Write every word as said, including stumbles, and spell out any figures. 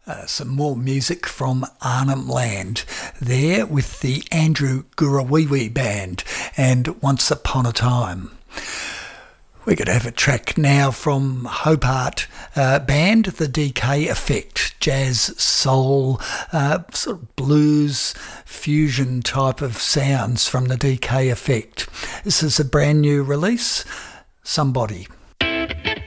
Uh, some more music from Arnhem Land there with the Andrew Gurawiwi Band and Once Upon a Time. We're going to have a track now from Hope Art uh, Band, the D K Effect, jazz, soul, uh, sort of blues, fusion type of sounds from the D K Effect. This is a brand new release, Somebody.